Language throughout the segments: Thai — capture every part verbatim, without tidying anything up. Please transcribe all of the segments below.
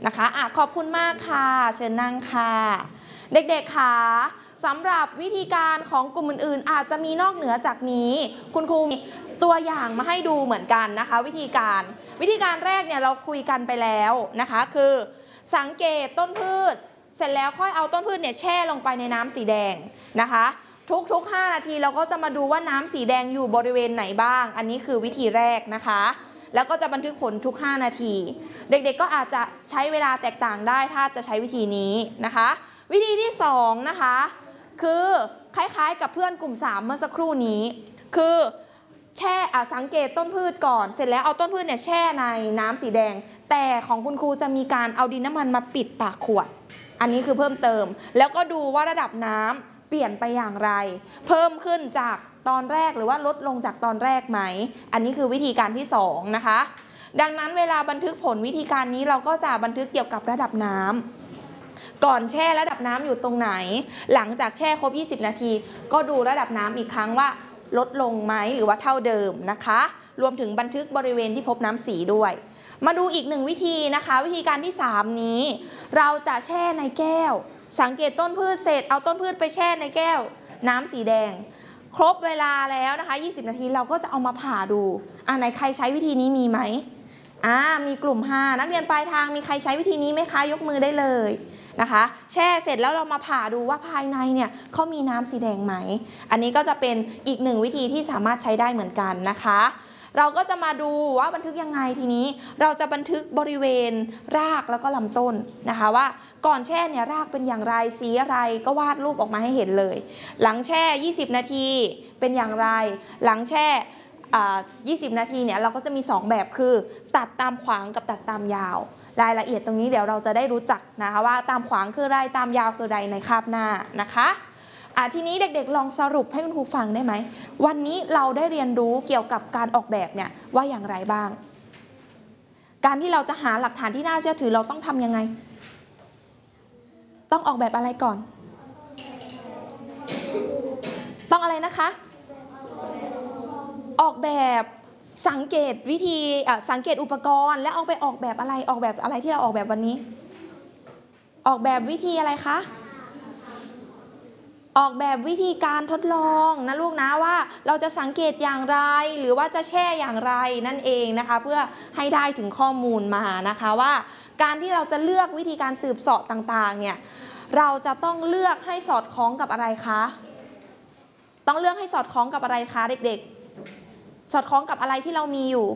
นะคะอ่ะขอบคุณมากค่ะเชิญนั่งค่ะเด็กๆค่ะสำหรับวิธีการของกลุ่มอื่นๆอาจจะมีนอกเหนือจากนี้คุณครูมีตัวอย่างมาให้ดูเหมือนกันนะคะวิธีการวิธีการแรกเนี่ยเราคุยกันไปแล้วนะคะคือสังเกตต้นพืชเสร็จแล้วค่อยเอาต้นพืชเนี่ยแช่ลงไปในน้ำสีแดงนะคะทุกๆห้านาทีเราก็จะมาดูว่าน้ำสีแดงอยู่บริเวณไหนบ้างอันนี้คือวิธีแรกนะคะแล้วก็จะบันทึกผลทุกห้านาทีเด็กๆก็อาจจะใช้เวลาแตกต่างได้ถ้าจะใช้วิธีนี้นะคะวิธีที่สองนะคะคือคล้ายๆกับเพื่อนกลุ่มสามเมื่อสักครู่นี้คือแช่สังเกตต้นพืชก่อนเสร็จแล้วเอาต้นพืชเนี่ยแช่ในน้ำสีแดงแต่ของคุณครูจะมีการเอาดินน้ำมันมาปิดปากขวดอันนี้คือเพิ่มเติมแล้วก็ดูว่าระดับน้ำเปลี่ยนไปอย่างไรเพิ่มขึ้นจากตอนแรกหรือว่าลดลงจากตอนแรกไหมอันนี้คือวิธีการที่สองนะคะดังนั้นเวลาบันทึกผลวิธีการนี้เราก็จะบันทึกเกี่ยวกับระดับน้ำก่อนแช่ระดับน้ำอยู่ตรงไหนหลังจากแช่ครบยี่สิบนาทีก็ดูระดับน้ำอีกครั้งว่าลดลงไหมหรือว่าเท่าเดิมนะคะรวมถึงบันทึกบริเวณที่พบน้ำสีด้วยมาดูอีกหนึ่งวิธีนะคะวิธีการที่สามนี้เราจะแช่ในแก้วสังเกตต้นพืชเสร็จเอาต้นพืชไปแช่ในแก้วน้ำสีแดงครบเวลาแล้วนะคะยี่สิบนาทีเราก็จะเอามาผ่าดูอ่าไหนใครใช้วิธีนี้มีไหมอ่ามีกลุ่มห้านักเรียนปลายทางมีใครใช้วิธีนี้ไหมคะยกมือได้เลยนะคะแช่เสร็จแล้วเรามาผ่าดูว่าภายในเนี่ยเขามีน้ำสีแดงไหมอันนี้ก็จะเป็นอีกหนึ่งวิธีที่สามารถใช้ได้เหมือนกันนะคะเราก็จะมาดูว่าบันทึกยังไงทีนี้เราจะบันทึกบริเวณรากแล้วก็ลำต้นนะคะว่าก่อนแช่เนี่ยรากเป็นอย่างไรสีอะไรก็วาดรูปออกมาให้เห็นเลยหลังแช่ยี่สิบนาทีเป็นอย่างไรหลังแช่ยี่สิบนาทีเนี่ยเราก็จะมีสองแบบคือตัดตามขวางกับตัดตามยาวรายละเอียดตรงนี้เดี๋ยวเราจะได้รู้จักนะคะว่าตามขวางคืออะไรตามยาวคืออะไรในคาบหน้านะคะอ่ะทีนี้เด็กๆลองสรุปให้คุณครูฟังได้ไหมวันนี้เราได้เรียนรู้เกี่ยวกับการออกแบบเนี่ยว่าอย่างไรบ้างการที่เราจะหาหลักฐานที่น่าเชื่อถือเราต้องทำยังไงต้องออกแบบอะไรก่อนต้องอะไรนะคะออกแบบสังเกตวิธีสังเกตอุปกรณ์และเอาไปออกแบบอะไรออกแบบอะไรที่เราออกแบบวันนี้ออกแบบวิธีอะไรคะออกแบบวิธีการทดลองนะลูกนะว่าเราจะสังเกตอย่างไรหรือว่าจะแช่อย่างไรนั่นเองนะคะเพื่อให้ได้ถึงข้อมูลมานะคะว่าการที่เราจะเลือกวิธีการสืบเสาะต่างๆเนี่ยเราจะต้องเลือกให้สอดคล้องกับอะไรคะต้องเลือกให้สอดคล้องกับอะไรคะเด็กๆสอดคล้องกับอะไรที่เรามีอยู่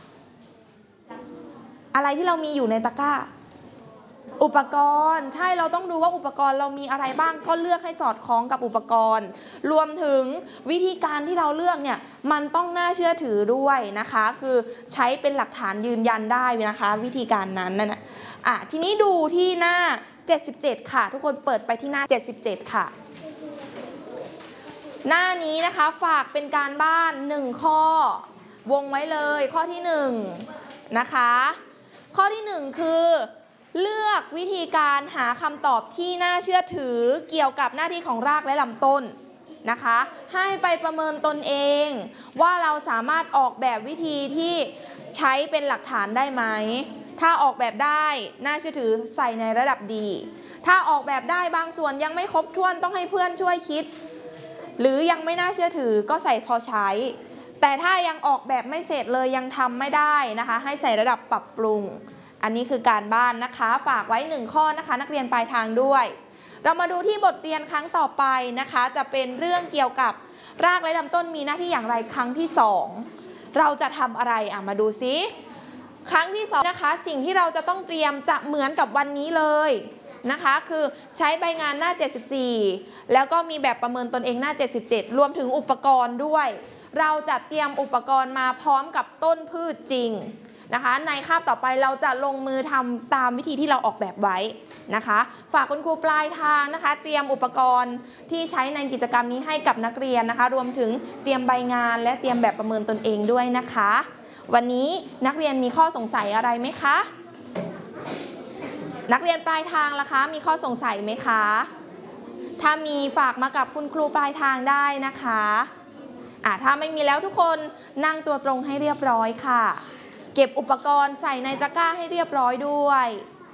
อะไรที่เรามีอยู่ในตะกร้าอุปกรณ์ใช่เราต้องดูว่าอุปกรณ์เรามีอะไรบ้างก็เลือกให้สอดคล้องกับอุปกรณ์รวมถึงวิธีการที่เราเลือกเนี่ยมันต้องน่าเชื่อถือด้วยนะคะคือใช้เป็นหลักฐานยืนยันได้นะคะวิธีการนั้นนั่นแหละอ่ะทีนี้ดูที่หน้าเจ็ดสิบเจ็ดค่ะทุกคนเปิดไปที่หน้าเจ็ดสิบเจ็ดค่ะหน้านี้นะคะฝากเป็นการบ้านหนึ่งข้อวงไว้เลยข้อที่หนึ่งนะคะข้อที่หนึ่งคือเลือกวิธีการหาคำตอบที่น่าเชื่อถือเกี่ยวกับหน้าที่ของรากและลำต้นนะคะให้ไปประเมินตนเองว่าเราสามารถออกแบบวิธีที่ใช้เป็นหลักฐานได้ไหมถ้าออกแบบได้น่าเชื่อถือใส่ในระดับดีถ้าออกแบบได้บางส่วนยังไม่ครบถ้วนต้องให้เพื่อนช่วยคิดหรือยังไม่น่าเชื่อถือก็ใส่พอใช้แต่ถ้ายังออกแบบไม่เสร็จเลยยังทำไม่ได้นะคะให้ใส่ระดับปรับปรุงอันนี้คือการบ้านนะคะฝากไว้หนึ่งข้อนะคะนักเรียนปลายทางด้วยเรามาดูที่บทเรียนครั้งต่อไปนะคะจะเป็นเรื่องเกี่ยวกับรากและลำต้นมีหน้าที่อย่างไรครั้งที่สองเราจะทำอะไรอ่ะมาดูซิครั้งที่สองนะคะสิ่งที่เราจะต้องเตรียมจะเหมือนกับวันนี้เลยนะคะคือใช้ใบงานหน้าเจ็ดสิบสี่แล้วก็มีแบบประเมินตนเองหน้าเจ็ดสิบเจ็ดรวมถึงอุปกรณ์ด้วยเราจะเตรียมอุปกรณ์มาพร้อมกับต้นพืชจริงนะคะในคาบต่อไปเราจะลงมือทำตามวิธีที่เราออกแบบไว้นะคะฝากคุณครูปลายทางนะคะเตรียมอุปกรณ์ที่ใช้ในกิจกรรมนี้ให้กับนักเรียนนะคะรวมถึงเตรียมใบงานและเตรียมแบบประเมินตนเองด้วยนะคะวันนี้นักเรียนมีข้อสงสัยอะไรไหมคะนักเรียนปลายทางล่ะคะมีข้อสงสัยไหมคะถ้ามีฝากมากับคุณครูปลายทางได้นะคะอ่ะถ้าไม่มีแล้วทุกคนนั่งตัวตรงให้เรียบร้อยค่ะเก็บอุปกรณ์ใส่ในตะกร้าให้เรียบร้อยด้วย